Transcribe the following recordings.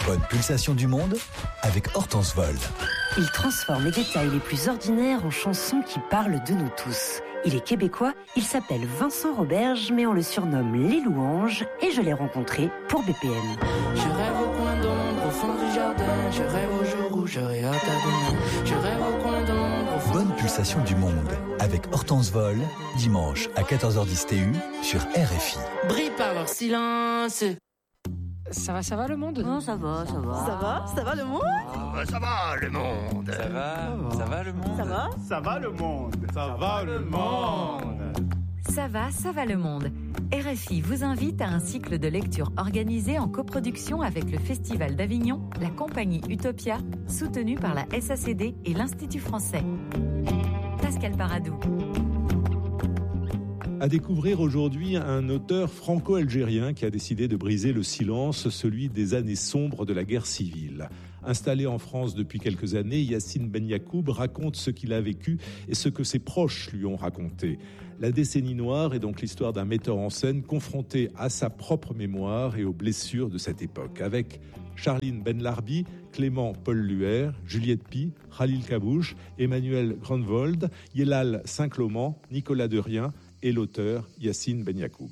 Bonne pulsation du monde avec Hortense Vold. Il transforme les détails les plus ordinaires en chansons qui parlent de nous tous. Il est québécois, il s'appelle Vincent Roberge, mais on le surnomme Les Louanges, et je l'ai rencontré pour BPM. Je rêve au coin d'ombre, au fond du jardin, je rêve au jour où j'aurai hâte à demain. Je rêve au coin d'ombre, au fond. Bonne pulsation du monde avec Hortense Vold, dimanche à 14h10 TU sur RFI. Brille par leur silence. Ça va le monde? Non, ça va. Ça va le monde? Ça va le monde. Ça va le monde. Ça va le monde. Ça va le monde. RFI vous invite à un cycle de lecture organisé en coproduction avec le Festival d'Avignon, la compagnie Utopia, soutenue par la SACD et l'Institut français. Pascal Paradou. À découvrir aujourd'hui un auteur franco-algérien qui a décidé de briser le silence, celui des années sombres de la guerre civile. Installé en France depuis quelques années, Yacine Benyakoub raconte ce qu'il a vécu et ce que ses proches lui ont raconté. La décennie noire est donc l'histoire d'un metteur en scène confronté à sa propre mémoire et aux blessures de cette époque. Avec Charline Benlarbi, Clément Paul Luer, Juliette Py, Khalil Kabouche, Emmanuel Grandvold, Yelal Saint-Cloment, Nicolas Derien et l'auteur Yacine Benyakoub.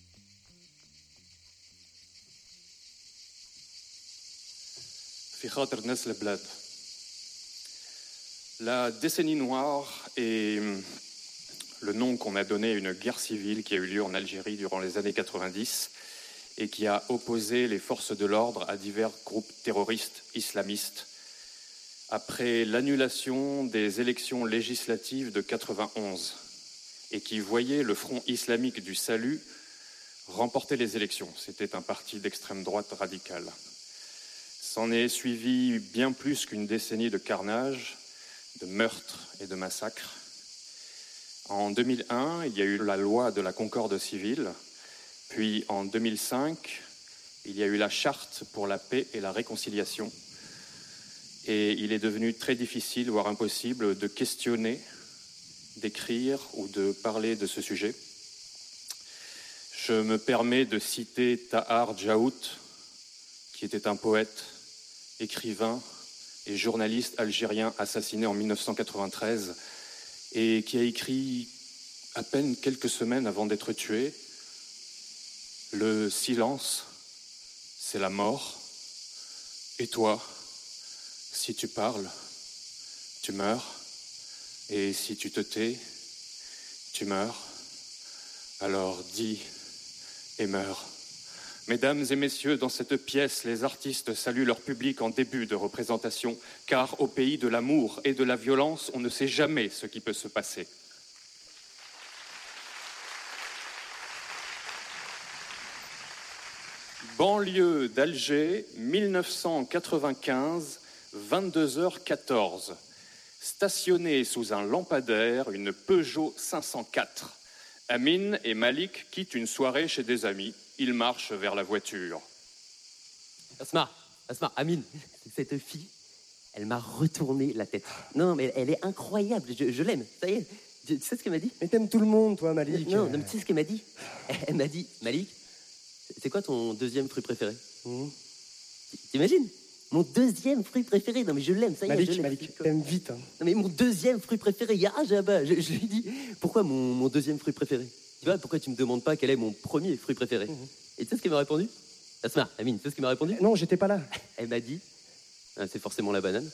La décennie noire est le nom qu'on a donné à une guerre civile qui a eu lieu en Algérie durant les années 90 et qui a opposé les forces de l'ordre à divers groupes terroristes islamistes après l'annulation des élections législatives de 91 et qui voyait le Front islamique du salut remporter les élections. C'était un parti d'extrême droite radicale. S'en est suivi bien plus qu'une décennie de carnage, de meurtres et de massacres. En 2001, il y a eu la loi de la concorde civile, puis en 2005, il y a eu la charte pour la paix et la réconciliation. Et il est devenu très difficile, voire impossible, de questionner, d'écrire ou de parler de ce sujet. Je me permets de citer Tahar Djaout, qui était un poète, écrivain et journaliste algérien assassiné en 1993 et qui a écrit à peine quelques semaines avant d'être tué « Le silence, c'est la mort. Et toi, si tu parles, tu meurs. Et si tu te tais, tu meurs. Alors dis et meurs. » Mesdames et messieurs, dans cette pièce, les artistes saluent leur public en début de représentation, car au pays de l'amour et de la violence, on ne sait jamais ce qui peut se passer. Banlieue d'Alger, 1995, 22h14. Stationnée sous un lampadaire, une Peugeot 504. Amine et Malik quittent une soirée chez des amis. Ils marchent vers la voiture. Asma, Amine, cette fille, elle m'a retourné la tête. Non, mais elle est incroyable, je l'aime, ça y est. Tu sais ce qu'elle m'a dit? Mais t'aimes tout le monde, toi, Malik. Non, mais tu sais ce qu'elle m'a dit? Elle m'a dit, Malik, c'est quoi ton deuxième fruit préféré? T'imagines? Mon deuxième fruit préféré, non mais je l'aime, ça y est, Malik, t'aimes vite. Hein. Non mais mon deuxième fruit préféré, ya Jabba, je lui ai dit, pourquoi mon deuxième fruit préféré? Tu vois, pourquoi tu me demandes pas quel est mon premier fruit préféré? Et tu sais ce qu'elle m'a répondu? Asma, Amine, tu sais ce qu'elle m'a répondu? Non, j'étais pas là. Elle m'a dit, c'est forcément la banane.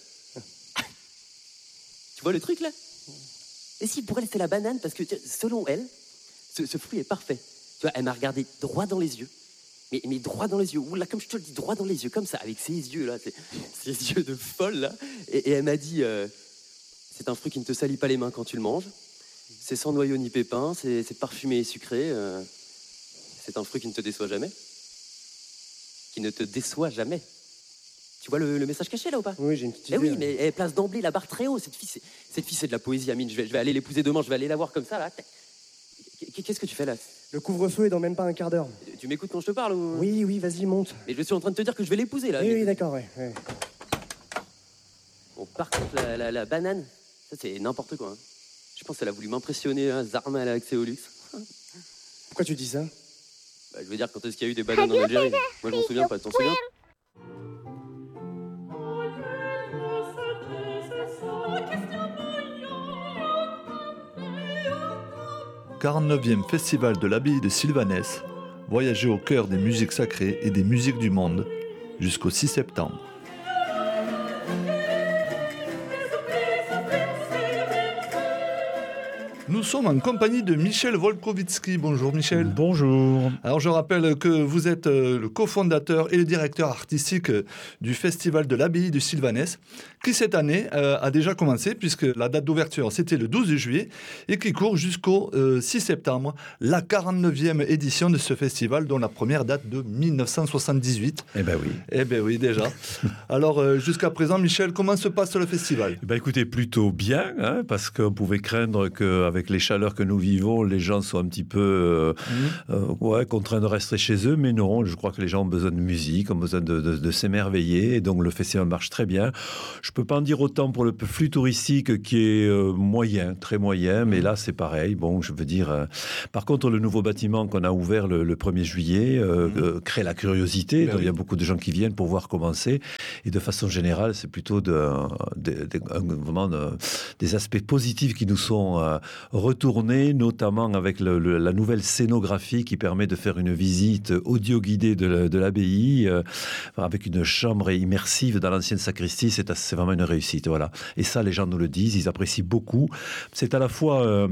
Tu vois le truc là? Et si, pour elle, c'est la banane, parce que selon elle, ce fruit est parfait. Tu vois, elle m'a regardé droit dans les yeux. Mais droit dans les yeux, oula, comme je te le dis, droit dans les yeux, comme ça, avec ses yeux là, ses yeux de folle là. Et elle m'a dit, c'est un fruit qui ne te salit pas les mains quand tu le manges. C'est sans noyau ni pépins, c'est parfumé et sucré. C'est un fruit qui ne te déçoit jamais. Qui ne te déçoit jamais. Tu vois le message caché là ou pas? Oui, j'ai une petite idée. Oui, mais elle place d'emblée la barre très haut. Cette fille, c'est de la poésie, Amine. Je vais aller l'épouser demain, je vais aller la voir comme ça là. Qu'est-ce que tu fais là? Le couvre-feu est dans même pas un quart d'heure. Tu m'écoutes quand je te parle ou... Oui, vas-y, monte. Mais je suis en train de te dire que je vais l'épouser là. Oui, d'accord, ouais. Bon, par contre, la banane, ça c'est n'importe quoi. Hein. Je pense qu'elle a voulu m'impressionner, hein. Zarma, elle a accès au luxe. Pourquoi tu dis ça? Je veux dire, quand est-ce qu'il y a eu des bananes en Algérie? Moi, je m'en souviens pas, t'en souviens? 49e festival de l'abbaye de Sylvanès. Voyagez au cœur des musiques sacrées et des musiques du monde jusqu'au 6 septembre. Nous sommes en compagnie de Michel Volkowicki. Bonjour Michel. Bonjour. Alors je rappelle que vous êtes le cofondateur et le directeur artistique du Festival de l'Abbaye de Sylvanès, qui cette année a déjà commencé, puisque la date d'ouverture c'était le 12 juillet, et qui court jusqu'au 6 septembre, la 49e édition de ce festival, dont la première date de 1978. Eh ben oui. Eh ben oui, déjà. Alors jusqu'à présent, Michel, comment se passe le festival ? Eh ben écoutez, plutôt bien, hein, parce qu'on pouvait craindre qu'avec les chaleurs que nous vivons, les gens soient un petit peu contraints de rester chez eux, mais non, je crois que les gens ont besoin de musique, ont besoin de s'émerveiller, et donc le festival marche très bien. Je ne peux pas en dire autant pour le flux touristique qui est moyen, très moyen, mais là c'est pareil. Bon, je veux dire, par contre le nouveau bâtiment qu'on a ouvert le 1er juillet crée la curiosité, donc il y a beaucoup de gens qui viennent pour voir comment c'est, et de façon générale c'est plutôt vraiment des aspects positifs qui nous sont retourner, notamment avec la nouvelle scénographie qui permet de faire une visite audio-guidée de l'abbaye, avec une chambre immersive dans l'ancienne sacristie. C'est vraiment une réussite, voilà. Et ça, les gens nous le disent, ils apprécient beaucoup. C'est à la fois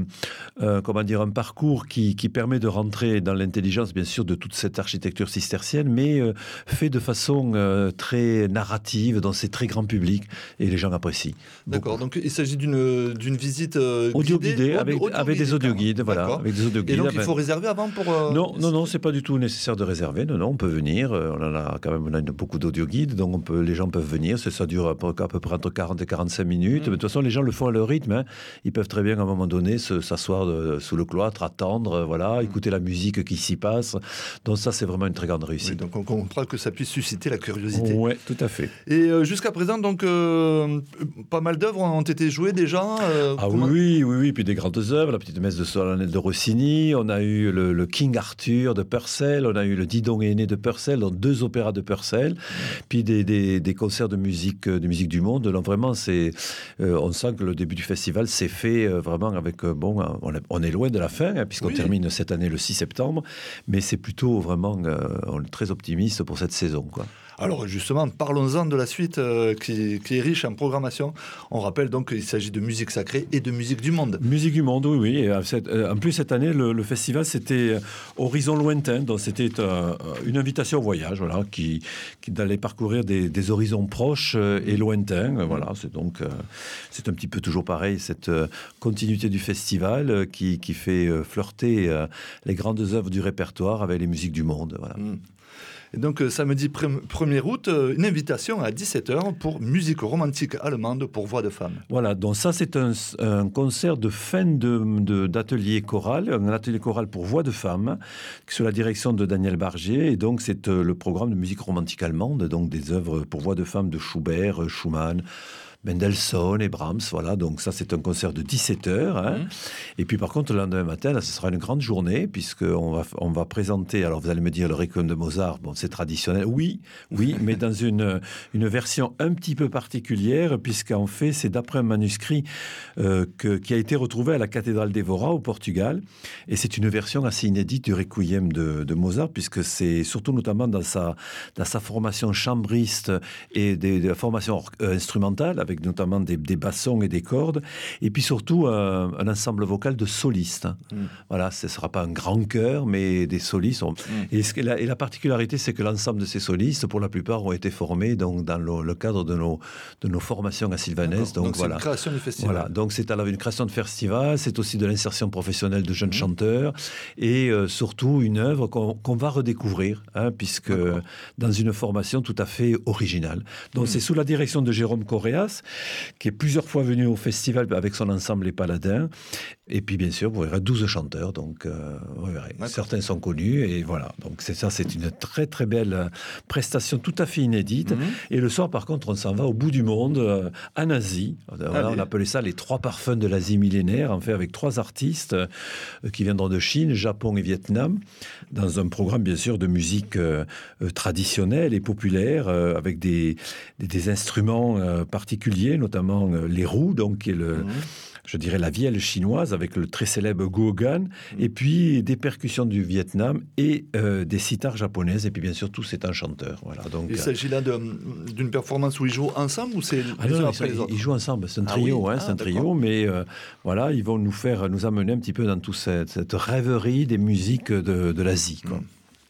un parcours qui permet de rentrer dans l'intelligence, bien sûr, de toute cette architecture cistercienne, mais fait de façon très narrative, dans ces très grands publics, et les gens apprécient. D'accord, donc il s'agit d'une visite audio-guidée, avec des audioguides, voilà. Avec des audioguides. Et donc il faut réserver avant pour... Non, c'est pas du tout nécessaire de réserver. Non, on peut venir. On a beaucoup d'audioguides, donc les gens peuvent venir. Ça dure à peu près entre 40 et 45 minutes. Mais de toute façon, les gens le font à leur rythme. Hein. Ils peuvent très bien, à un moment donné, s'asseoir sous le cloître, attendre, écouter la musique qui s'y passe. Donc ça, c'est vraiment une très grande réussite. Oui, donc on comprend que ça puisse susciter la curiosité. Oui, tout à fait. Et jusqu'à présent, donc, pas mal d'œuvres ont été jouées déjà. Oui. Puis des grandes œuvres, la petite messe de solennelle de Rossini, on a eu le King Arthur de Purcell, on a eu le Didon est né de Purcell, donc 2 opéras de Purcell, puis des concerts de musique du monde. Donc vraiment, on sent que le début du festival s'est fait vraiment avec... on est loin de la fin, hein, puisqu'on termine cette année le 6 septembre, mais c'est plutôt vraiment... on est très optimiste pour cette saison, quoi. Alors justement, parlons-en de la suite qui est riche en programmation. On rappelle donc qu'il s'agit de musique sacrée et de musique du monde. Musique du monde, oui. En plus, cette année, le festival, c'était Horizon Lointain. Donc, c'était une invitation au voyage, qui d'aller parcourir des horizons proches et lointains. Voilà, c'est un petit peu toujours pareil, cette continuité du festival qui fait flirter les grandes œuvres du répertoire avec les musiques du monde. Voilà. Et donc, samedi 1er août, une invitation à 17h pour musique romantique allemande pour voix de femme. Voilà, donc ça, c'est un concert de fin d'atelier choral, un atelier choral pour voix de femme, sous la direction de Daniel Bargier. Et donc, c'est le programme de musique romantique allemande, donc des œuvres pour voix de femme de Schubert, Schumann, Mendelssohn et Brahms, voilà, donc ça c'est un concert de 17h, hein. Et puis par contre le lendemain matin, là, ce sera une grande journée, puisqu'on va présenter, alors vous allez me dire le Requiem de Mozart, bon c'est traditionnel, oui, mais dans une version un petit peu particulière, puisqu'en fait c'est d'après un manuscrit qui a été retrouvé à la cathédrale d'Evora au Portugal, et c'est une version assez inédite du Requiem de Mozart, puisque c'est surtout notamment dans sa formation chambriste et de la formation instrumentale, avec notamment des bassons et des cordes, et puis surtout un ensemble vocal de solistes. Voilà, ce ne sera pas un grand chœur, mais des solistes. Et la particularité, c'est que l'ensemble de ces solistes, pour la plupart, ont été formés donc, dans le cadre de nos formations à Sylvanès. Donc voilà. C'est une création du festival. Voilà, donc c'est alors une création de festival, c'est aussi de l'insertion professionnelle de jeunes chanteurs, et surtout une œuvre qu'on va redécouvrir, hein, puisque dans une formation tout à fait originale. Donc c'est sous la direction de Jérôme Correas, qui est plusieurs fois venu au festival avec son ensemble Les Paladins. Et puis, bien sûr, vous verrez 12 chanteurs. Donc, vous verrez. Certains sont connus. Et voilà. Donc, c'est une très, très belle prestation tout à fait inédite. Et le soir, par contre, on s'en va au bout du monde, en Asie. Voilà, on appelait ça les 3 parfums de l'Asie millénaire, en fait, avec 3 artistes qui viendront de Chine, Japon et Vietnam, dans un programme, bien sûr, de musique traditionnelle et populaire, avec des instruments particuliers, notamment les roues, donc qui est je dirais, la vielle chinoise avec le très célèbre Guogan, et puis des percussions du Vietnam et des sitars japonaises, et puis bien sûr, tout c'est un chanteur. Voilà, donc, il s'agit là d'une performance où ils jouent ensemble ou c'est les uns après les autres? Ils jouent ensemble, c'est un trio, c'est un trio, mais voilà, ils vont nous amener un petit peu dans toute cette rêverie des musiques de l'Asie, quoi.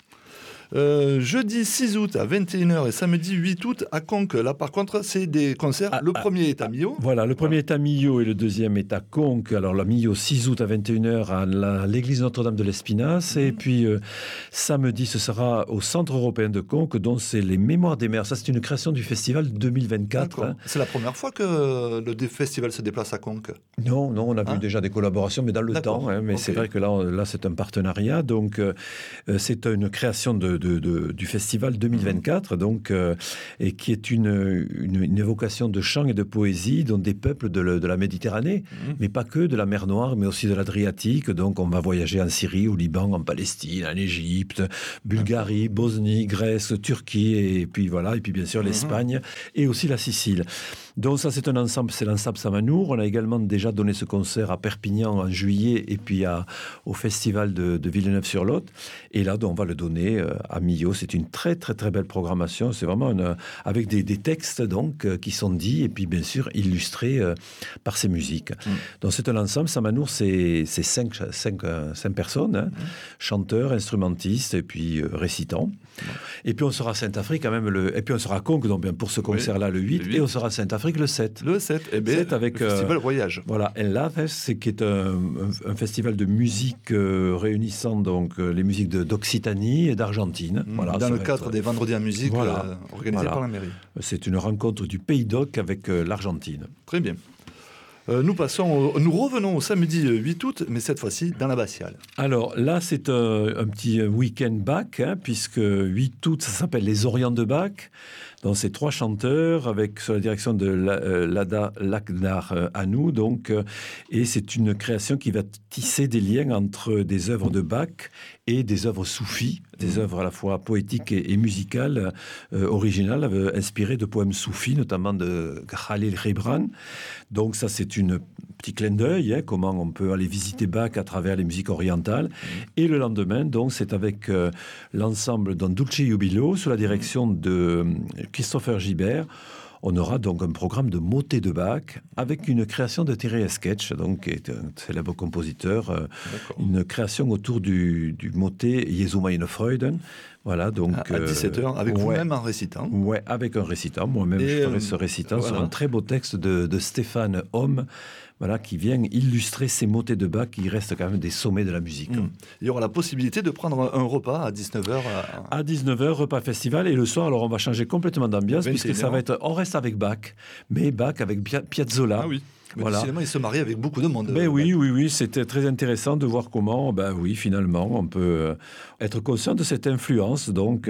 Jeudi 6 août à 21h et samedi 8 août à Conques. Là, par contre, c'est des concerts. Le premier est à Millau. Voilà, le premier est à Millau et le deuxième est à Conques. Alors, la Millau, 6 août à 21h à l'église Notre-Dame de l'Espinasse. Et puis, samedi, ce sera au Centre européen de Conques, dont c'est les Mémoires des Mers. Ça, c'est une création du festival 2024. Hein. C'est la première fois que le festival se déplace à Conques? Non, on a vu déjà des collaborations, mais dans le temps. Hein, mais c'est vrai que là, c'est un partenariat. Donc, c'est une création du festival 2024, donc, et qui est une évocation de chants et de poésie dont des peuples de la Méditerranée, mais pas que de la mer Noire, mais aussi de l'Adriatique. Donc on va voyager en Syrie, au Liban, en Palestine, en Égypte, Bulgarie, Bosnie, Grèce, Turquie, et puis voilà, et puis bien sûr l'Espagne, et aussi la Sicile. Donc ça, c'est un ensemble, c'est l'ensemble Samanour. On a également déjà donné ce concert à Perpignan en juillet et puis au festival de Villeneuve-sur-Lot. Et là, on va le donner à Millau. C'est une très, très, très belle programmation. C'est vraiment avec des textes donc, qui sont dits et puis bien sûr illustrés par ces musiques. Donc c'est un ensemble. Samanour, c'est cinq personnes, hein, chanteurs, instrumentistes et puis récitants. Et puis on sera à Saint-Afrique quand même, et puis on sera à Conques donc bien pour ce concert-là le 8, et on sera à Saint-Afrique le 7. Le 7, et bien avec, le festival Voyage. Voilà, Enlaves, qui est un festival de musique réunissant donc les musiques d'Occitanie et d'Argentine. Voilà, dans le cadre des Vendredis en musique organisés par la mairie. C'est une rencontre du Pays d'Oc avec l'Argentine. Très bien. Nous revenons au samedi 8 août, mais cette fois-ci dans l'abbatiale. Alors là, c'est un petit week-end Bach, hein, puisque 8 août, ça s'appelle les Orients de Bach. Donc c'est 3 chanteurs sous la direction de Lada Lakdar Anou, donc, et c'est une création qui va tisser des liens entre des œuvres de Bach et des œuvres soufis, des œuvres à la fois poétiques et musicales originales, inspirées de poèmes soufis, notamment de Khalil Gibran. Donc ça, c'est un petit clin d'œil, hein, comment on peut aller visiter Bach à travers les musiques orientales. Et le lendemain, donc, c'est avec l'ensemble Don Dulce Jubilo, sous la direction de Christopher Gibert. On aura donc un programme de motets de Bach avec une création de Thierry Esquetch, donc, qui est un célèbre compositeur, une création autour du motet Jesu meine Freuden. Voilà, donc, à 17h, avec vous-même un récitant. Oui, avec un récitant. Moi-même, je ferai ce récitant sur un très beau texte de Stéphane Homme, voilà, qui vient illustrer ces motets de Bach qui restent quand même des sommets de la musique. Il y aura la possibilité de prendre un repas à 19h. À 19h, repas festival. Et le soir, alors on va changer complètement d'ambiance, puisque ça va être... On reste avec Bach, mais Bach avec Piazzolla. Ah oui. Mais décidément, il se marie avec beaucoup de monde. Mais oui, c'était très intéressant de voir comment, finalement, on peut être conscient de cette influence. Donc,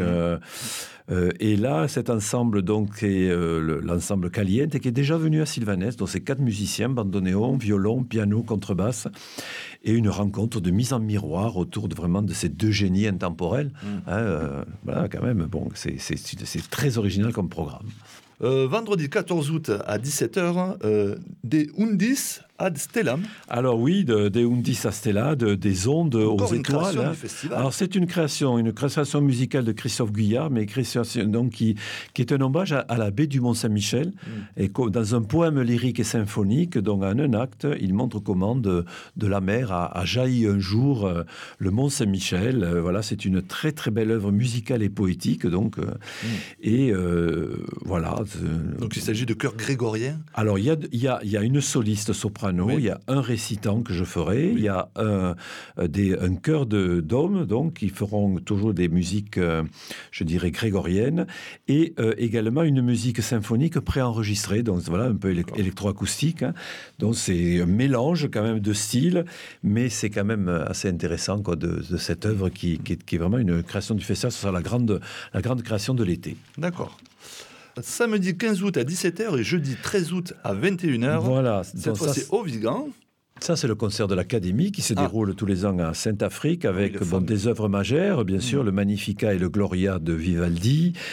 et là, cet ensemble, donc, est l'ensemble Caliente, qui est déjà venu à Sylvanès. Donc, c'est 4 musiciens, bandoneon, violon, piano, contrebasse, et une rencontre de mise en miroir autour de ces 2 génies intemporels. Voilà, quand même, bon, c'est très original comme programme. Vendredi 14 août à 17h, des Undis ad Stellam. Alors oui, des Undis ad Stellam, des ondes encore aux étoiles. Hein. Du festival. Alors c'est une création musicale de Christophe Guyard, mais donc, qui est un hommage à la baie du Mont-Saint-Michel. Et dans un poème lyrique et symphonique, donc en un acte, il montre comment de la mer a jailli un jour le Mont-Saint-Michel. Voilà, c'est une très très belle œuvre musicale et poétique. Donc, et voilà. Donc il s'agit de chœur grégorien. Alors il y a une soliste soprano, il y a un récitant que je ferai, il y a un chœur d'hommes donc qui feront toujours des musiques, je dirais grégoriennes, et également une musique symphonique préenregistrée, donc voilà un peu électroacoustique. Hein. Donc c'est un mélange quand même de styles, mais c'est quand même assez intéressant quoi, de cette œuvre qui est vraiment une création du festival. Ce sera la grande création de l'été. D'accord. Samedi 15 août à 17h et jeudi 13 août à 21h. Voilà. Cette fois, c'est au Vigan. Ça, c'est le concert de l'Académie qui se déroule tous les ans à Saint-Afrique avec des œuvres majeures, bien sûr, le Magnificat et le Gloria de Vivaldi.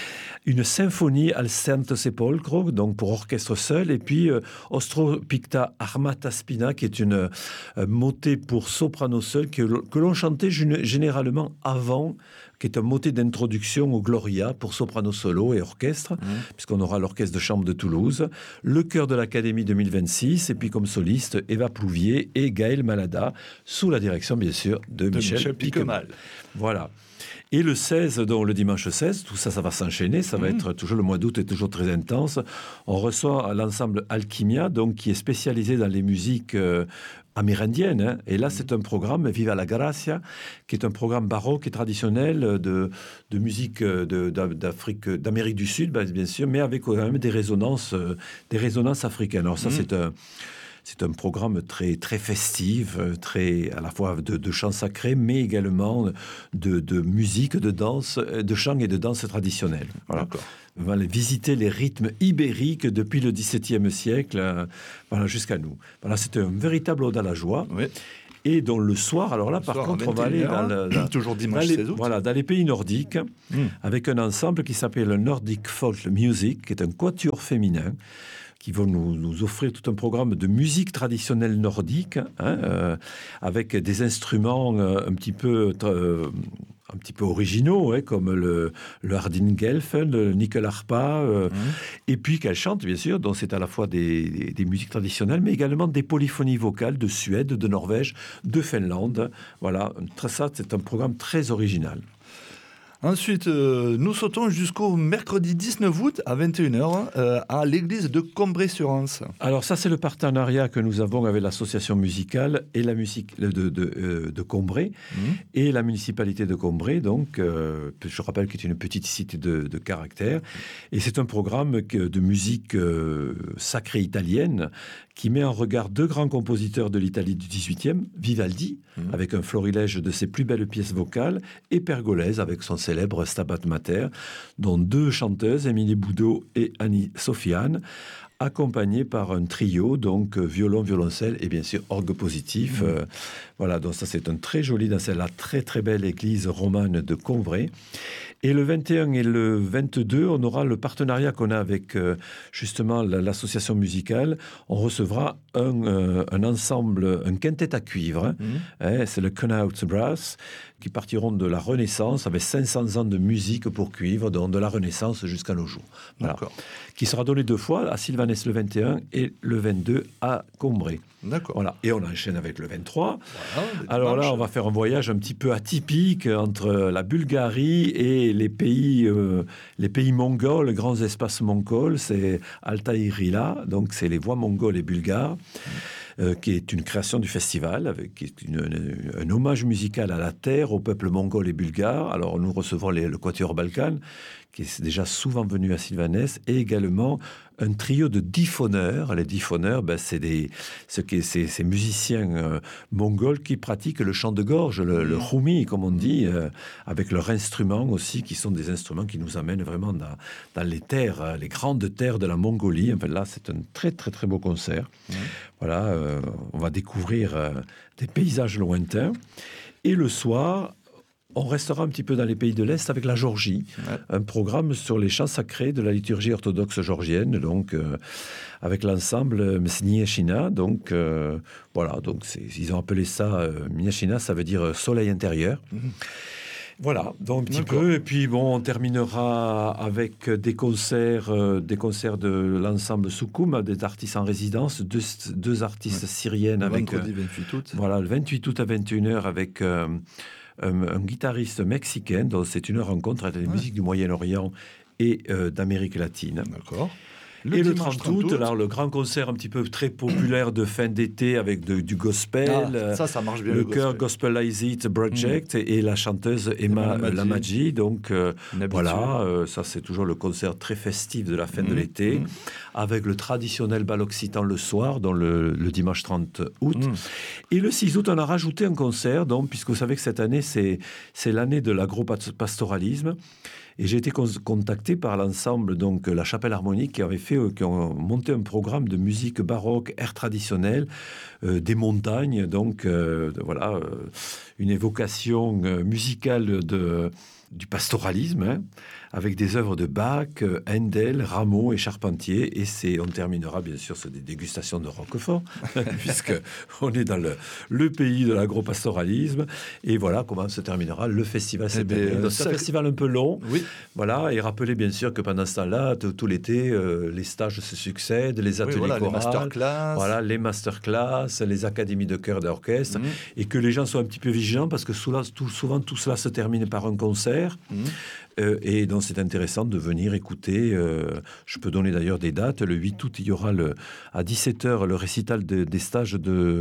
une symphonie al Santo Sepolcro, donc pour orchestre seul, et puis Ostro Picta Armata Spina, qui est une motée pour soprano seul que l'on chantait généralement avant, qui est un motet d'introduction au Gloria pour soprano solo et orchestre, puisqu'on aura l'orchestre de chambre de Toulouse, le chœur de l'Académie 2026, et puis comme soliste, Eva Plouvier et Gaël Malada, sous la direction, bien sûr, de Michel Piquemal. Voilà. Et le 16, donc le dimanche 16, tout ça, ça va s'enchaîner, ça va être toujours, le mois d'août est toujours très intense. On reçoit l'ensemble Alchimia, donc qui est spécialisé dans les musiques amérindiennes. Hein. Et là, c'est un programme, Viva la Gracia, qui est un programme baroque et traditionnel de musique d'Amérique du Sud, bien sûr, mais avec quand même des résonances africaines. Alors ça, c'est un programme très, très festif, très, à la fois de chants sacrés, mais également de musique, de danse, de chant et de danse traditionnelle. Voilà. D'accord. On va visiter les rythmes ibériques depuis le XVIIe siècle jusqu'à nous. Voilà, c'est un véritable ode à la joie. Oui. Et dans le soir, alors là, par contre, on va aller toujours dimanche 16 août. Voilà, dans les pays nordiques, avec un ensemble qui s'appelle le Nordic Folk Music, qui est un quatuor féminin, qui vont nous offrir tout un programme de musique traditionnelle nordique, avec des instruments un petit peu originaux, comme le Hardingelfen, le Nyckelharpa, et puis qu'elle chante, bien sûr, donc c'est à la fois des musiques traditionnelles, mais également des polyphonies vocales de Suède, de Norvège, de Finlande. Voilà, ça, c'est un programme très original. Ensuite, nous sautons jusqu'au mercredi 19 août à 21h à l'église de Combray-sur-Anse. Alors ça, c'est le partenariat que nous avons avec l'association musicale et la musique de Combray et la municipalité de Combray. Donc, je rappelle qu'il est une petite cité de caractère. Et c'est un programme de musique sacrée italienne qui met en regard deux grands compositeurs de l'Italie du XVIIIe, Vivaldi, avec un florilège de ses plus belles pièces vocales, et Pergolèse, avec son célèbre Stabat Mater, dont deux chanteuses, Émilie Boudot et Annie Sofiane, accompagnées par un trio, donc violon, violoncelle et bien sûr orgue positif. Voilà, donc ça c'est un très joli, dans la très très belle église romane de Combray. Et le 21 et le 22, on aura le partenariat qu'on a avec justement l'association musicale. On recevra un ensemble, un quintet à cuivre. C'est le Connaught Brass, qui partiront de la Renaissance avec 500 ans de musique pour cuivre, donc de la Renaissance jusqu'à nos jours. Voilà. Qui sera donné 2 fois, à Sylvanès le 21 et le 22 à Combray. D'accord. Voilà. Et on enchaîne avec le 23. Voilà, alors là, on va faire un voyage un petit peu atypique entre la Bulgarie et les pays mongols, les grands espaces mongols. C'est Altaï-Rila, donc c'est les voix mongoles et bulgares. Qui est une création du festival, qui est un hommage musical à la terre, au peuple mongol et bulgare. Alors nous recevons le Quatuor Balkan, qui est déjà souvent venu à Sylvanès, et également un trio de diphoneurs. Les diphoneurs, c'est ces musiciens mongols qui pratiquent le chant de gorge, le khoumi, comme on dit, avec leurs instruments aussi, qui sont des instruments qui nous amènent vraiment dans les terres, les grandes terres de la Mongolie. Enfin, là, c'est un très, très, très beau concert. Voilà, on va découvrir des paysages lointains. Et le soir, on restera un petit peu dans les pays de l'Est avec la Géorgie, un programme sur les chants sacrés de la liturgie orthodoxe géorgienne, donc avec l'ensemble Msnieshina. Donc voilà, donc ils ont appelé ça Mnieshina, ça veut dire soleil intérieur. Voilà, donc un petit peu. Et puis bon, on terminera avec des concerts de l'ensemble Soukoum, des artistes en résidence, deux artistes syriennes avec. Vendredi 28 août. Voilà, le 28 août à 21h avec un guitariste mexicain. Donc c'est une rencontre avec les musiques du Moyen-Orient et d'Amérique latine. D'accord. Et le 30 août, alors le grand concert un petit peu très populaire de fin d'été avec du gospel, ça marche bien, le chœur Gospelize It Project et la chanteuse Emma Lamadji. Donc voilà, ça c'est toujours le concert très festif de la fin de l'été, avec le traditionnel bal occitan le soir, dans le dimanche 30 août. Et le 6 août, on a rajouté un concert, donc, puisque vous savez que cette année, c'est l'année de l'agro-pastoralisme. Et j'ai été contacté par l'ensemble, donc la Chapelle Harmonique, qui ont monté un programme de musique baroque, air traditionnel, des montagnes, donc voilà, une évocation musicale du pastoralisme, avec des œuvres de Bach, Handel, Rameau et Charpentier. Et on terminera bien sûr sur des dégustations de Roquefort, puisqu'on est dans le pays de l'agropastoralisme. Et voilà comment se terminera le festival cette année. Donc, c'est un festival un peu long. Oui. Voilà, et rappelez bien sûr que pendant ce temps-là, tout l'été, les stages se succèdent, les ateliers chorales, les masterclass, les académies de chœur d'orchestre, et que les gens soient un petit peu vigilants parce que souvent tout cela se termine par un concert. Et donc c'est intéressant de venir écouter. Je peux donner d'ailleurs des dates. Le 8 août, il y aura à 17h le récital des stages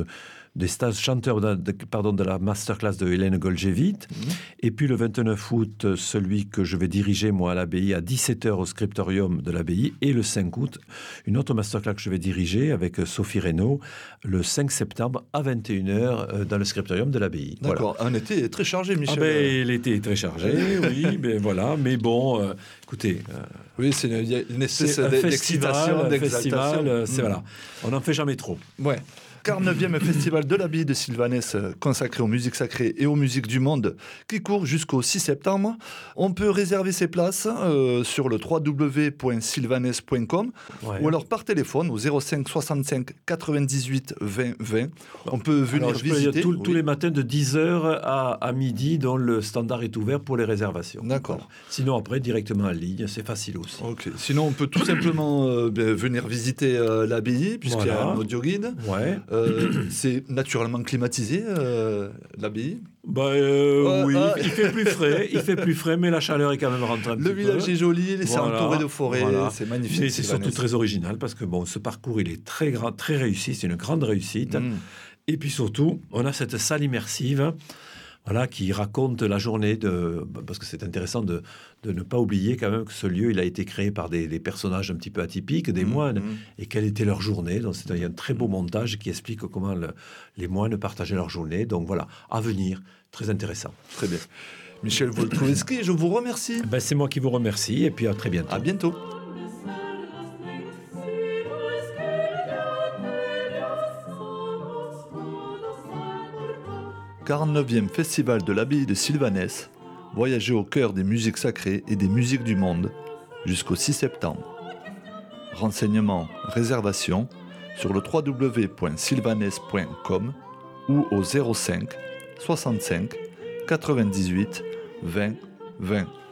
chanteurs de la masterclass de Hélène Goljevit. Et puis le 29 août, celui que je vais diriger moi à l'abbaye à 17h au scriptorium de l'abbaye. Et le 5 août, une autre masterclass que je vais diriger avec Sophie Reynaud le 5 septembre à 21h dans le scriptorium de l'abbaye. D'accord, un été très chargé, Michel. L'été est très chargé, oui, mais voilà. Mais bon, écoutez... oui, il y a une espèce d'excitation, d'exaltation. Voilà. On n'en fait jamais trop. Ouais. 49e festival de l'abbaye de Sylvanès consacré aux musiques sacrées et aux musiques du monde qui court jusqu'au 6 septembre. On peut réserver ses places sur le www.sylvanès.com ou alors par téléphone au 05 65 98 20 20. On peut venir visiter. Tous les matins de 10h à midi, dont le standard est ouvert pour les réservations. D'accord. Voilà. Sinon, après, directement en ligne, c'est facile aussi. Okay. Sinon, on peut tout simplement venir visiter l'abbaye puisqu'il y a un audio guide. Ouais. C'est naturellement climatisé, l'abbaye. Oui, il fait plus frais, mais la chaleur est quand même rentrée un petit peu. Le village est joli, c'est entouré de forêts, c'est magnifique. Et c'est surtout très original parce que ce parcours, il est très grand, très réussi, c'est une grande réussite. Et puis surtout, on a cette salle immersive. Voilà, qui raconte la journée parce que c'est intéressant de ne pas oublier quand même que ce lieu, il a été créé par des personnages un petit peu atypiques, des moines, et quelle était leur journée. Donc il y a un très beau montage qui explique comment les moines partageaient leur journée. Donc voilà, à venir, très intéressant. Très bien. Michel Wojtkowski, je vous remercie. C'est moi qui vous remercie, et puis à très bientôt. À bientôt. « 49e Festival de l'abbaye de Sylvanès, voyagez au cœur des musiques sacrées et des musiques du monde jusqu'au 6 septembre. Renseignements, réservations sur le www.sylvanès.com ou au 05 65 98 20 20.